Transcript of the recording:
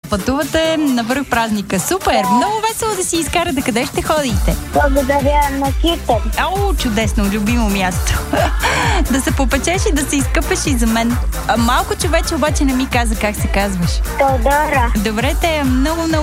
Пътувате навърх празника. Супер! Много весело да си изкарате. Къде ще ходите? Благодаря на Китър. О, чудесно, любимо място. Да се попечеш и да се изкъпеш и за мен. Малко човече обаче не ми каза как се казваш. Теодора. Добре, те много